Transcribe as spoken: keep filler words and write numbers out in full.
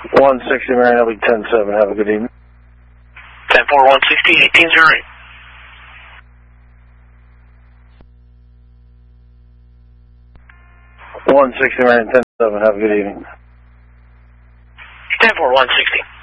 one sixty Marion, I'll be ten seven. Have a good evening. ten four, one sixty, eighteen zero eight. one sixty Marion, ten seven. Have a good evening. ten four, one sixty.